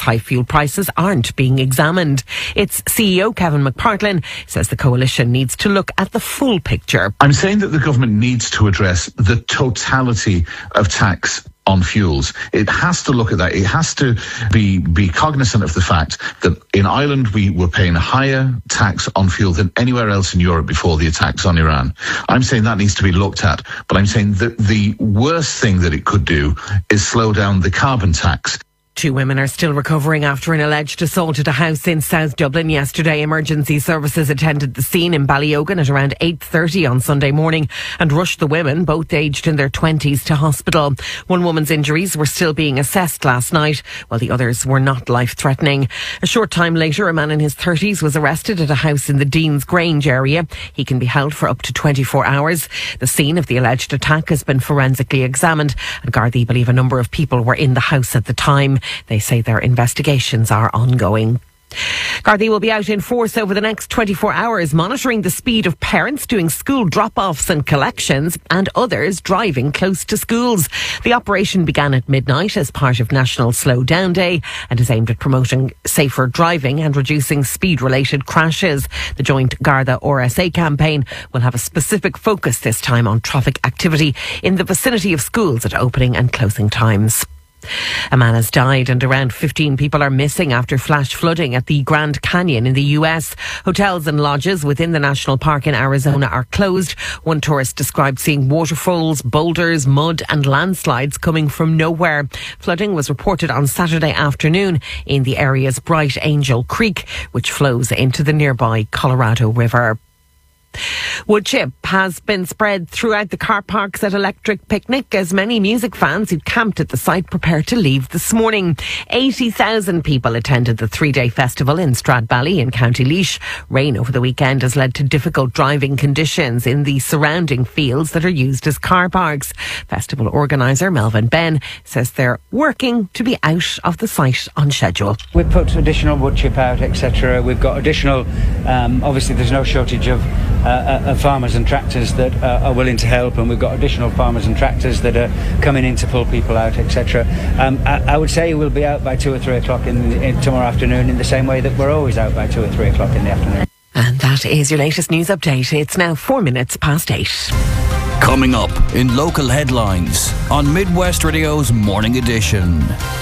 high fuel prices aren't being examined. Its CEO, Kevin McPartlin, says the coalition needs to look at the full picture. I'm saying that the government needs to address the totality of tax on fuels. It has to look at that. It has to be cognizant of the fact that in Ireland we were paying a higher tax on fuel than anywhere else in Europe before the attacks on Iran. I'm saying that needs to be looked at, but I'm saying that the worst thing that it could do is slow down the carbon tax. 2 women are still recovering after an alleged assault at a house in South Dublin yesterday. Emergency services attended the scene in Ballyogan at around 8:30 on Sunday morning and rushed the women, both aged in their 20s, to hospital. One woman's injuries were still being assessed last night, while the others were not life-threatening. A short time later, a man in his 30s was arrested at a house in the Dean's Grange area. He can be held for up to 24 hours. The scene of the alleged attack has been forensically examined, and Gardaí believe a number of people were in the house at the time. They say their investigations are ongoing. Gardaí will be out in force over the next 24 hours, monitoring the speed of parents doing school drop-offs and collections and others driving close to schools. The operation began at midnight as part of National Slow Down Day and is aimed at promoting safer driving and reducing speed-related crashes. The joint Garda RSA campaign will have a specific focus this time on traffic activity in the vicinity of schools at opening and closing times. A man has died and around 15 people are missing after flash flooding at the Grand Canyon in the US. Hotels and lodges within the national park in Arizona are closed. One tourist described seeing waterfalls, boulders, mud and landslides coming from nowhere. Flooding was reported on Saturday afternoon in the area's Bright Angel Creek, which flows into the nearby Colorado River. Wood chip has been spread throughout the car parks at Electric Picnic as many music fans who'd camped at the site prepare to leave this morning. 80,000 people attended the 3-day festival in Stradbally in County Laois. Rain over the weekend has led to difficult driving conditions in the surrounding fields that are used as car parks. Festival organiser Melvin Ben says they're working to be out of the site on schedule. We put additional wood chip out, etc. We've got additional, obviously there's no shortage of farmers and tractors that are willing to help, and we've got additional farmers and tractors that are coming in to pull people out, etc. I would say we'll be out by 2 or 3 o'clock in tomorrow afternoon, in the same way that we're always out by 2 or 3 o'clock in the afternoon. And that is your latest news update. It's now 4 minutes past 8. Coming up in local headlines on Midwest Radio's Morning Edition.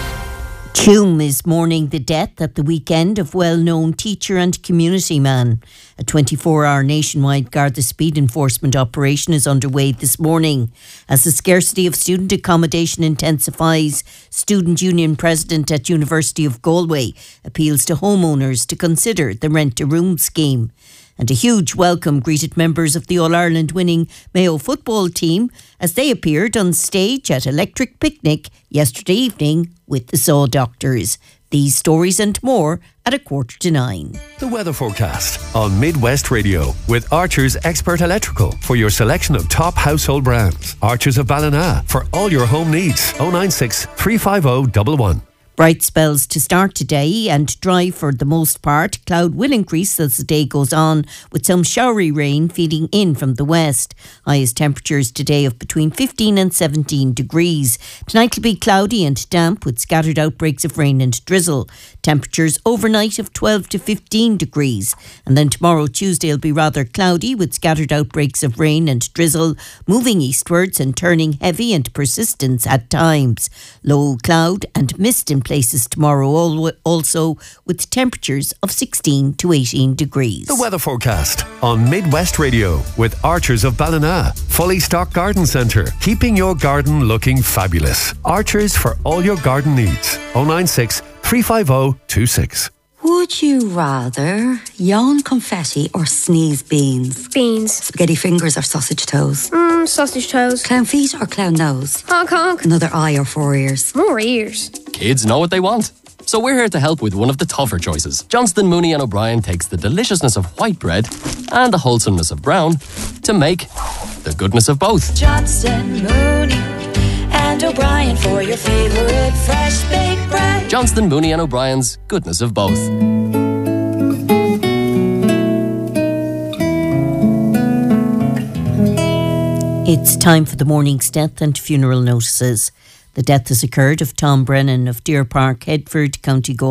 Tuam is mourning the death at the weekend of well-known teacher and community man. A 24-hour nationwide Garda speed enforcement operation is underway this morning. As the scarcity of student accommodation intensifies, Student Union President at University of Galway appeals to homeowners to consider the rent-a-room scheme. And a huge welcome greeted members of the All-Ireland winning Mayo football team as they appeared on stage at Electric Picnic yesterday evening with the Saw Doctors. These stories and more at 8:45. The weather forecast on Midwest Radio with Archer's Expert Electrical for your selection of top household brands. Archer's of Ballina for all your home needs. 096 350 111. Bright spells to start today and dry for the most part. Cloud will increase as the day goes on, with some showery rain feeding in from the west. Highest temperatures today of between 15 and 17 degrees. Tonight will be cloudy and damp with scattered outbreaks of rain and drizzle. Temperatures overnight of 12 to 15 degrees. And then tomorrow, Tuesday, will be rather cloudy with scattered outbreaks of rain and drizzle, moving eastwards and turning heavy and persistent at times. Low cloud and mist in places tomorrow, also with temperatures of 16 to 18 degrees. The weather forecast on Midwest Radio with Archers of Ballina. Fully stocked garden centre, keeping your garden looking fabulous. Archers for all your garden needs. 096 350 26. Would you rather yawn confetti or sneeze beans? Beans. Spaghetti fingers or sausage toes? Sausage toes. Clown feet or clown nose? Honk honk. Another eye or 4 ears? More ears. Kids know what they want. So we're here to help with one of the tougher choices. Johnston, Mooney and O'Brien takes the deliciousness of white bread and the wholesomeness of brown to make the goodness of both. Johnston, Mooney and O'Brien for your favourite fresh baked bread. Johnston, Mooney and O'Brien's goodness of both. It's time for the morning's death and funeral notices. The death has occurred of Tom Brennan of Deer Park, Headford, County Galway.